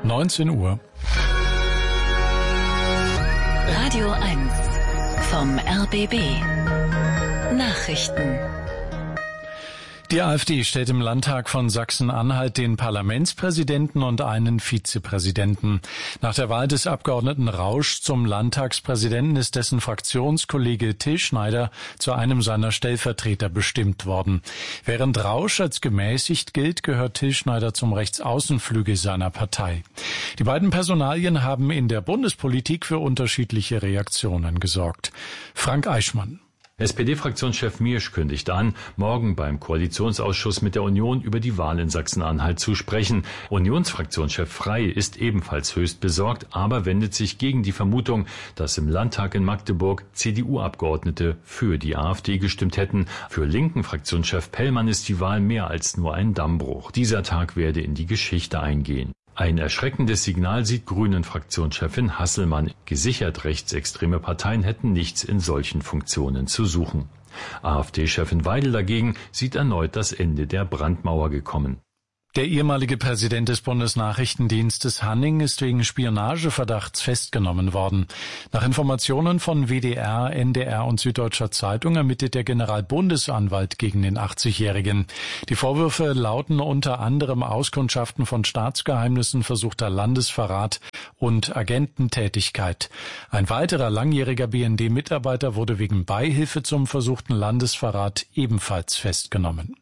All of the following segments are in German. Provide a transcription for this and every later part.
19 Uhr. Radio 1 vom RBB. Nachrichten. Die AfD stellt im Landtag von Sachsen-Anhalt den Parlamentspräsidenten und einen Vizepräsidenten. Nach der Wahl des Abgeordneten Rausch zum Landtagspräsidenten ist dessen Fraktionskollege Till Schneider zu einem seiner Stellvertreter bestimmt worden. Während Rausch als gemäßigt gilt, gehört Till Schneider zum Rechtsaußenflügel seiner Partei. Die beiden Personalien haben in der Bundespolitik für unterschiedliche Reaktionen gesorgt. Frank Eichmann. SPD-Fraktionschef Miersch kündigt an, morgen beim Koalitionsausschuss mit der Union über die Wahl in Sachsen-Anhalt zu sprechen. Unionsfraktionschef Frey ist ebenfalls höchst besorgt, aber wendet sich gegen die Vermutung, dass im Landtag in Magdeburg CDU-Abgeordnete für die AfD gestimmt hätten. Für linken Fraktionschef Pellmann ist die Wahl mehr als nur ein Dammbruch. Dieser Tag werde in die Geschichte eingehen. Ein erschreckendes Signal sieht Grünen-Fraktionschefin Hasselmann. Gesichert rechtsextreme Parteien hätten nichts in solchen Funktionen zu suchen. AfD-Chefin Weidel dagegen sieht erneut das Ende der Brandmauer gekommen. Der ehemalige Präsident des Bundesnachrichtendienstes Hanning ist wegen Spionageverdachts festgenommen worden. Nach Informationen von WDR, NDR und Süddeutscher Zeitung ermittelt der Generalbundesanwalt gegen den 80-Jährigen. Die Vorwürfe lauten unter anderem Auskundschaften von Staatsgeheimnissen, versuchter Landesverrat und Agententätigkeit. Ein weiterer langjähriger BND-Mitarbeiter wurde wegen Beihilfe zum versuchten Landesverrat ebenfalls festgenommen.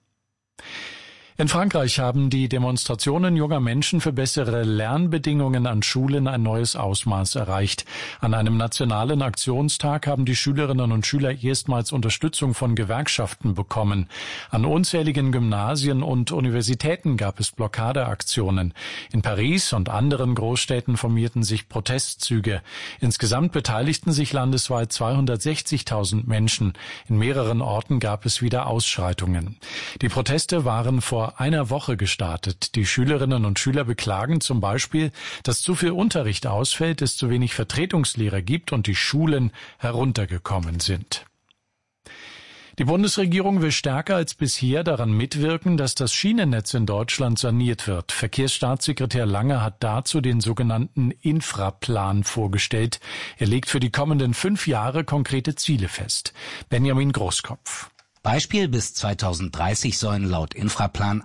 In Frankreich haben die Demonstrationen junger Menschen für bessere Lernbedingungen an Schulen ein neues Ausmaß erreicht. An einem nationalen Aktionstag haben die Schülerinnen und Schüler erstmals Unterstützung von Gewerkschaften bekommen. An unzähligen Gymnasien und Universitäten gab es Blockadeaktionen. In Paris und anderen Großstädten formierten sich Protestzüge. Insgesamt beteiligten sich landesweit 260.000 Menschen. In mehreren Orten gab es wieder Ausschreitungen. Die Proteste waren vor einer Woche gestartet. Die Schülerinnen und Schüler beklagen zum Beispiel, dass zu viel Unterricht ausfällt, es zu wenig Vertretungslehrer gibt und die Schulen heruntergekommen sind. Die Bundesregierung will stärker als bisher daran mitwirken, dass das Schienennetz in Deutschland saniert wird. Verkehrsstaatssekretär Lange hat dazu den sogenannten Infraplan vorgestellt. Er legt für die kommenden 5 Jahre konkrete Ziele fest. Benjamin Großkopf. Beispiel: bis 2030 sollen laut Infraplan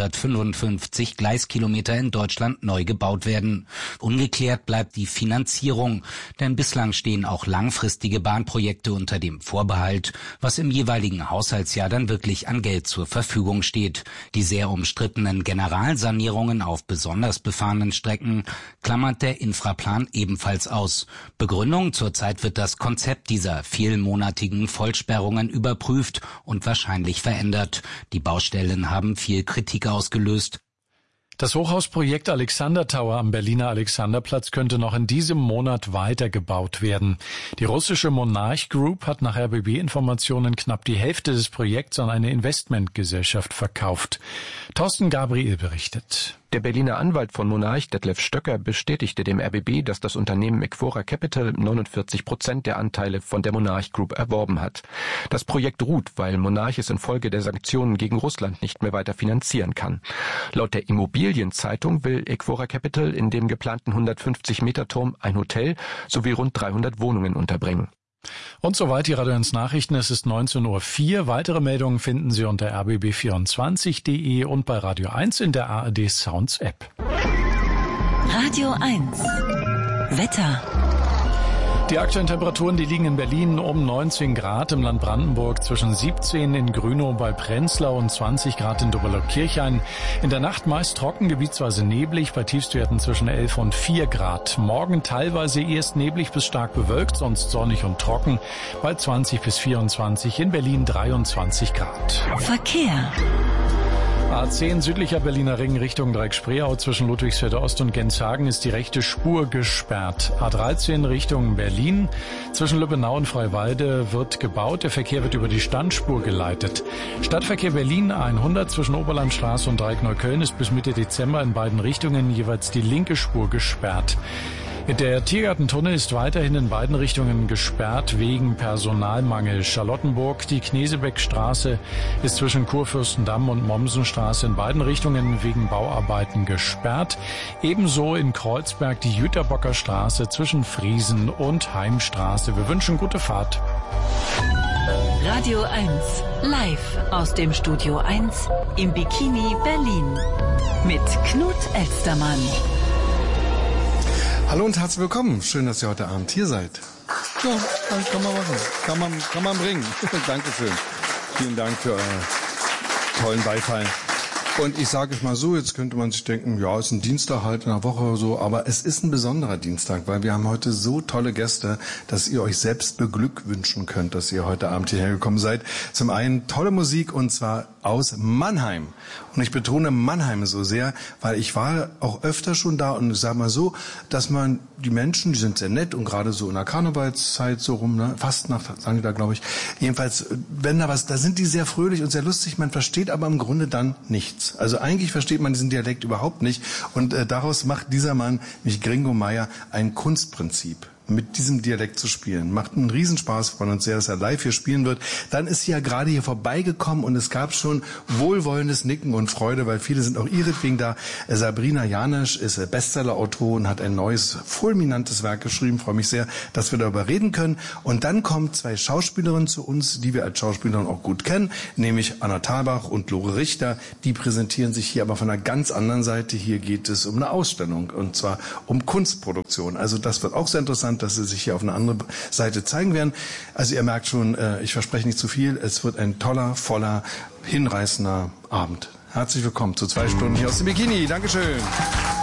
155 Gleiskilometer in Deutschland neu gebaut werden. Ungeklärt bleibt die Finanzierung, denn bislang stehen auch langfristige Bahnprojekte unter dem Vorbehalt, was im jeweiligen Haushaltsjahr dann wirklich an Geld zur Verfügung steht. Die sehr umstrittenen Generalsanierungen auf besonders befahrenen Strecken klammert der Infraplan ebenfalls aus. Begründung: zurzeit wird das Konzept dieser vielmonatigen Vollsperrungen überprüft und wahrscheinlich verändert. Die Baustellen haben viel Kritik ausgelöst. Das Hochhausprojekt Alexander Tower am Berliner Alexanderplatz könnte noch in diesem Monat weitergebaut werden. Die russische Monarch Group hat nach RBB-Informationen knapp die Hälfte des Projekts an eine Investmentgesellschaft verkauft. Thorsten Gabriel berichtet. Der Berliner Anwalt von Monarch, Detlef Stöcker, bestätigte dem RBB, dass das Unternehmen Equora Capital 49% der Anteile von der Monarch Group erworben hat. Das Projekt ruht, weil Monarch es infolge der Sanktionen gegen Russland nicht mehr weiter finanzieren kann. Laut der Immobilienzeitung will Equora Capital in dem geplanten 150-Meter-Turm ein Hotel sowie rund 300 Wohnungen unterbringen. Und soweit die Radio 1 Nachrichten. Es ist 19:04 Uhr. Weitere Meldungen finden Sie unter rbb24.de und bei Radio 1 in der ARD Sounds App. Radio 1 Wetter. Die aktuellen Temperaturen, die liegen in Berlin um 19 Grad, im Land Brandenburg zwischen 17 in Grünow bei Prenzlau und 20 Grad in Doberlau-Kirchhain. In der Nacht meist trocken, gebietsweise neblig, bei Tiefstwerten zwischen 11 und 4 Grad. Morgen teilweise erst neblig bis stark bewölkt, sonst sonnig und trocken, bei 20 bis 24, in Berlin 23 Grad. Verkehr. A10 südlicher Berliner Ring Richtung Dreieck-Spreeau zwischen Ludwigsfelde Ost und Genshagen ist die rechte Spur gesperrt. A13 Richtung Berlin zwischen Lübbenau und Freiwalde wird gebaut. Der Verkehr wird über die Standspur geleitet. Stadtverkehr Berlin 100 zwischen Oberlandstraße und Dreieck Neukölln ist bis Mitte Dezember in beiden Richtungen jeweils die linke Spur gesperrt. Der Tiergartentunnel ist weiterhin in beiden Richtungen gesperrt wegen Personalmangel. Charlottenburg, die Knesebeckstraße ist zwischen Kurfürstendamm und Mommsenstraße in beiden Richtungen wegen Bauarbeiten gesperrt. Ebenso in Kreuzberg die Jüterbocker Straße zwischen Friesen und Heimstraße. Wir wünschen gute Fahrt. Radio 1, live aus dem Studio 1 im Bikini Berlin mit Knut Elstermann. Hallo und herzlich willkommen. Schön, dass ihr heute Abend hier seid. Ja, kann man machen. Kann man bringen. Dankeschön. Vielen Dank für euren tollen Beifall. Und ich sage es mal so, jetzt könnte man sich denken, ja, ist ein Dienstag halt in der Woche oder so, aber es ist ein besonderer Dienstag, weil wir haben heute so tolle Gäste, dass ihr euch selbst beglückwünschen könnt, dass ihr heute Abend hierher gekommen seid. Zum einen tolle Musik und zwar aus Mannheim. Und ich betone Mannheim so sehr, weil ich war auch öfter schon da und ich sage mal so, dass man die Menschen, die sind sehr nett und gerade so in der Karnevalszeit so rum, ne, Fastnacht sagen die da, glaube ich. Jedenfalls, wenn da was, da sind die sehr fröhlich und sehr lustig, man versteht aber im Grunde dann nichts. Also eigentlich versteht man diesen Dialekt überhaupt nicht und daraus macht dieser Mann, nämlich Gringo Meier, ein Kunstprinzip. Mit diesem Dialekt zu spielen. Macht einen Riesenspaß, von uns sehr, dass er live hier spielen wird. Dann ist sie ja gerade hier vorbeigekommen und es gab schon wohlwollendes Nicken und Freude, weil viele sind auch ihretwegen da. Sabrina Janisch ist Bestseller-Autorin, hat ein neues, fulminantes Werk geschrieben. Freue mich sehr, dass wir darüber reden können. Und dann kommen zwei Schauspielerinnen zu uns, die wir als Schauspielerin auch gut kennen, nämlich Anna Thalbach und Lore Richter. Die präsentieren sich hier aber von einer ganz anderen Seite. Hier geht es um eine Ausstellung und zwar um Kunstproduktion. Also das wird auch sehr interessant, dass sie sich hier auf eine andere Seite zeigen werden. Also ihr merkt schon, ich verspreche nicht zu viel. Es wird ein toller, voller, hinreißender Abend. Herzlich willkommen zu 2 Stunden hier aus dem Bikini. Dankeschön.